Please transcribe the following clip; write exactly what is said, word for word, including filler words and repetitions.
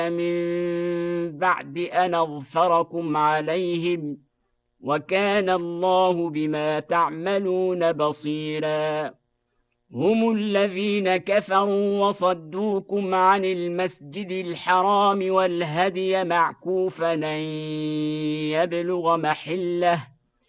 من بعد أن أظفركم عليهم وكان الله بما تعملون بصيرا. هم الذين كفروا وصدوكم عن المسجد الحرام والهدي معكوفا أن يبلغ محله